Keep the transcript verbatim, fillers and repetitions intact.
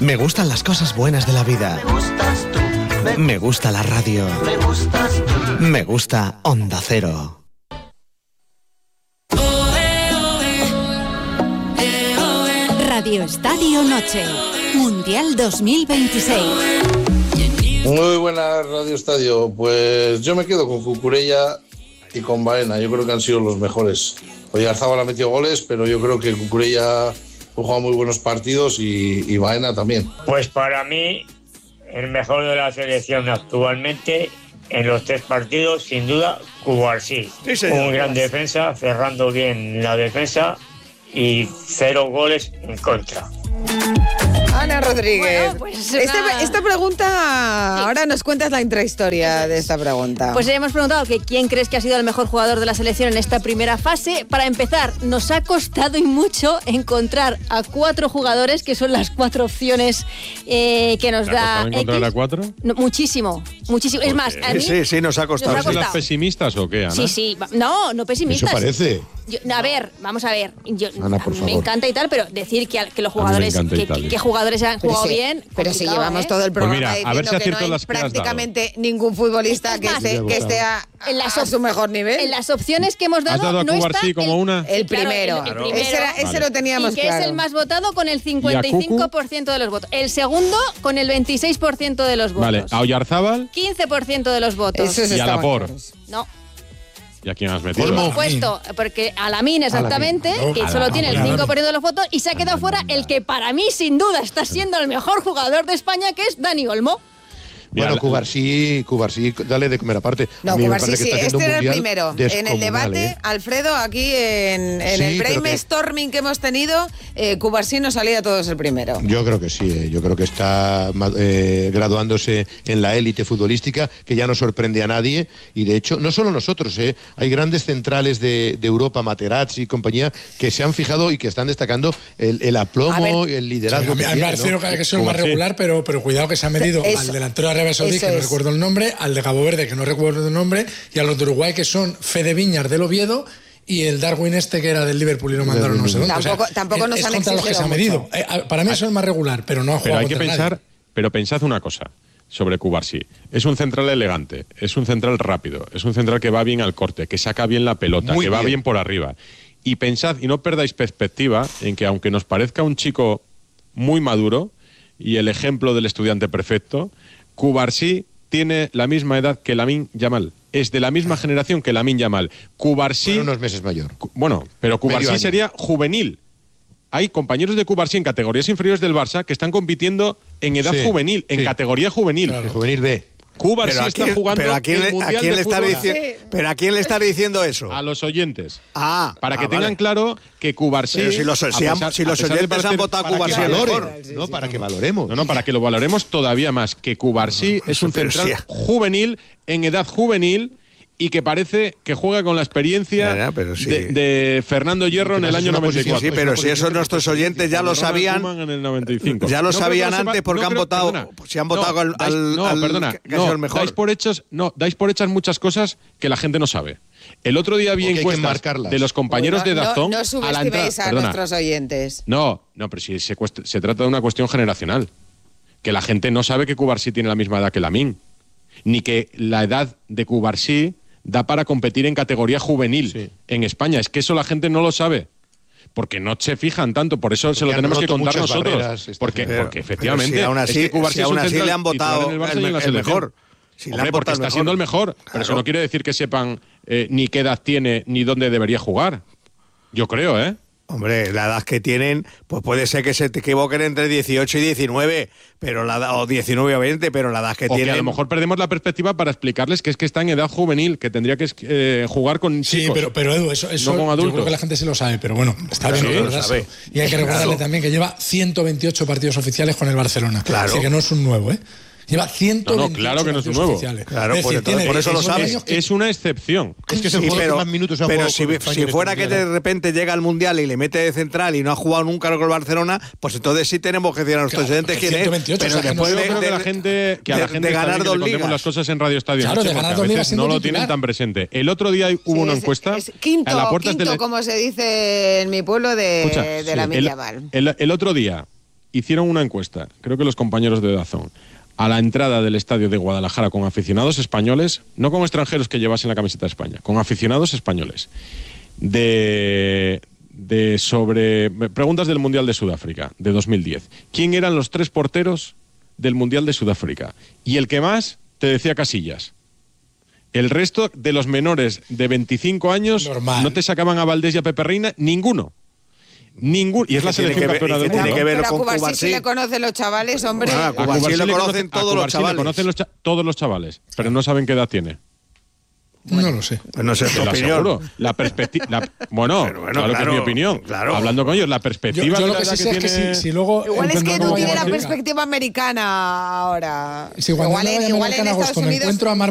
Me gustan las cosas buenas de la vida. Me gustas tú. Me, me gusta la radio. Me gustas tú. Me gusta Onda Cero. Radio Estadio Noche. Mundial dos mil veintiséis. Muy buenas, Radio Estadio. Pues yo me quedo con Cucurella y con Baena. Yo creo que han sido los mejores. Oyarzábal ha metido goles, pero yo creo que Cucurella ha jugado muy buenos partidos y, y Baena también. Pues para mí, el mejor de la selección actualmente en los tres partidos, sin duda, Cubarsí. Sí, un gran defensa, cerrando bien la defensa y cero goles en contra. Ana Rodríguez, bueno, pues una... esta, esta pregunta, sí. Ahora nos cuentas la intrahistoria de esta pregunta. Pues le hemos preguntado que quién crees que ha sido el mejor jugador de la selección en esta primera fase. Para empezar, nos ha costado y mucho encontrar a cuatro jugadores, que son las cuatro opciones eh, que nos da X. ¿Encontrar a cuatro? No, muchísimo, muchísimo. Es más, a mí sí, sí, nos ha costado. Nos ha costado. ¿Las pesimistas o qué, Ana? Sí, sí, no, no pesimistas. Eso parece. Yo, a ver, vamos a ver. Yo, Ana, por a mí favor. me encanta y tal, pero decir que, que los jugadores, que, que, que jugadores han jugado pero sí, bien. Pero si llevamos ¿eh? todo el programa pues mira, a ver si diciendo que no hay prácticamente ningún futbolista que, esté, que esté a, en las a su mejor nivel. En las opciones que hemos dado, ¿has dado a no Cubarsí está como el, una? El primero. Claro, el, el primero ese era, ese vale. Lo teníamos y que claro. es el más votado con el cincuenta y cinco por ciento de los votos. El segundo con el veintiséis por ciento de los votos. Vale, a Oyarzábal. quince por ciento de los votos. Esos y a Laporte. No. ¿Y a quién has metido? Por supuesto, porque a Lamine exactamente, Lamine. que A solo la, tiene el cinco por ciento de los votos, y se ha quedado fuera el que para mí sin duda está siendo el mejor jugador de España, que es Dani Olmo. Bueno, Cubarsí, Cubarsí, dale de comer aparte. No, Cubarsí sí, este era el primero. En el debate, ¿eh? Alfredo, aquí en, en sí, el brainstorming que... que hemos tenido, eh, Cubarsí nos salía a todos el primero. Yo creo que sí, eh, yo creo que está eh, graduándose en la élite futbolística, que ya no sorprende a nadie, y de hecho, no solo nosotros, eh, hay grandes centrales de, de Europa, Materazzi y compañía, que se han fijado y que están destacando el, el aplomo, el liderazgo. Sí, a mí me parece ¿no? que es el más regular, pero, pero cuidado que se ha medido Eso. al delantero de Arabia Saudí, que no es. recuerdo el nombre, al de Cabo Verde, que no recuerdo el nombre, y a los de Uruguay, que son Fede Viñas del Oviedo y el Darwin este, que era del Liverpool y lo mandaron no sé dónde. Tampoco, o sea, tampoco nos es han contra los que se ha medido. Eh, para mí eso es el más regular, pero no ha jugado Pero hay que contra pensar, nadie. pero pensad una cosa sobre Cubarsí. Es un central elegante, es un central rápido, es un central que va bien al corte, que saca bien la pelota, Muy que va bien. bien por arriba. Y pensad, y no perdáis perspectiva, en que aunque nos parezca un chico muy maduro y el ejemplo del estudiante perfecto, Cubarsí tiene la misma edad que Lamine Yamal. Es de la misma generación que Lamine Yamal. Cubarsí... Bueno, unos meses mayor. Bueno, pero Cubarsí año. sería juvenil. Hay compañeros de Cubarsí en categorías inferiores del Barça que están compitiendo en edad Sí, juvenil, en sí. categoría juvenil. El juvenil B. Cubarsí Pero a está quién- jugando pero a quién, el le- a Mundial quién de le está fútbol. diciendo, pero a quién le está diciendo eso. A los oyentes. Ah, Para ah, que tengan vale. claro que Cubarsí... Pero si los, a si han- pesar- si a los pesar de oyentes han parecer- votado a para que Cubarsí valoren, mejor. No, para que valoremos. No, no, para que lo valoremos todavía más. Que Cubarsí es un pero central sí. juvenil, en edad juvenil, y que parece que juega con la experiencia Ya, ya, pero sí. de, de Fernando Hierro en el Es año una noventa y posición, cuatro. Sí, pero si eso nuestros oyentes ya lo Ronald sabían, Koeman en el noventa y cinco. ya lo No creo sabían que lo sepa- antes porque no han creo- votado, perdona. si han votado al, dais- al, no, al- perdona, que ha sido no, el mejor. Dais por hechos, no, dais por hechas muchas cosas que la gente no sabe. El otro día vi Porque hay que encuestas marcarlas. de los compañeros Uy, no, de Dazón No, no a la subestiméis entrada. a, Perdona. nuestros oyentes. No, no, pero si se, cuest- se trata de una cuestión generacional. Que la gente no sabe que Cubarsí tiene la misma edad que Lamine. Ni que la edad de Cubarsí da para competir en categoría juvenil Sí. en España. Es que eso la gente no lo sabe. Porque no se fijan tanto, por eso se lo han tenemos que roto contar muchas nosotros. barreras esta Porque, gente. porque Pero efectivamente si aún así, es que Cubarsí si es aún un así central le han votado titular en el Barça el, y en la el selección. mejor. Si le Hombre, han porque votado está el siendo el mejor. mejor. Pero Claro. eso no quiere decir que sepan eh, ni qué edad tiene ni dónde debería jugar. Yo creo, ¿eh? Hombre, la edad que tienen, pues puede ser que se te equivoquen entre dieciocho y diecinueve, pero la edad, o diecinueve o veinte, pero la edad que O tienen... que a lo mejor perdemos la perspectiva para explicarles que es que está en edad juvenil, que tendría que eh, jugar con Sí, chicos. pero, pero Edu, eso, eso no con yo adultos. creo que la gente se lo sabe, pero bueno, está Claro, bien sí, lo recordárselo. sabe. Y hay que recordarle Claro. también que lleva ciento veintiocho partidos oficiales con el Barcelona. Claro. Así que no es un nuevo, ¿eh? Lleva ciento veintiocho No, no, claro que no es un partidos nuevo. oficiales. Claro, Es pues decir, entonces tiene por eso lo diecinueve sabes. años que- Es una excepción. Es que es el Sí, jugador pero, que más minutos ha pero jugado si, con España si en este fuera que mundial. de repente llega al Mundial y le mete de central y no ha jugado nunca con el Barcelona, pues entonces sí tenemos que decir a nuestros Claro, oyentes porque quién es. ciento veintiocho, Pero o sea, que después no de, Yo creo que de- la gente, que a la de- gente de está ganar bien que dos le contemos ligas. las cosas en Radio Estadio Claro, Noche, de porque ganar a dos veces ligas siendo no lo titular. tienen tan presente. El otro día hubo Sí, una es- encuesta es quinto, a la puerta quinto de como se dice en mi pueblo, de, Escucha, de sí, la el, Milla Val. el, el otro día hicieron una encuesta, creo que los compañeros de Dazón, a la entrada del estadio de Guadalajara con aficionados españoles, no con extranjeros que llevasen la camiseta de España, con aficionados españoles, de, de sobre preguntas del Mundial de Sudáfrica de dos mil diez. ¿Quién eran los tres porteros del Mundial de Sudáfrica? Y el que más te decía Casillas. El resto de los menores de veinticinco años Normal. no te sacaban a Valdés y a Pepe Reina, ninguno. Ningún, y es la selección campeona del mundo. Tiene que ver con Cubarsí sí le conocen los chavales, hombre. Ah, a Cubarsí le conocen todos los chavales. Le conocen los cha todos los chavales, pero no saben qué edad tiene. Bueno, no lo sé. Pues no sé tu opinión. La perspectiva. Bueno, bueno, claro, claro que es mi opinión. Claro. Hablando con ellos, la perspectiva. Yo, yo de lo la que sí que sé tiene... es que si, si luego. Igual es que no tiene la perspectiva americana ahora. Si igual, igual en, igual en Estados Unidos. Unidos.